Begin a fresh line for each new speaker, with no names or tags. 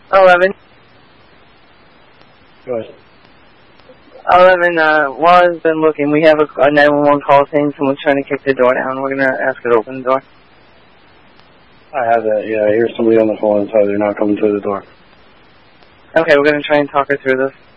11.
Go ahead.
11, while I've been looking, we have a 911 call saying someone's trying to kick the door down. We're going to ask her to open the door.
I have that, yeah. I hear somebody on the phone inside. They're not coming to the door.
Okay, we're going to try and talk her through this.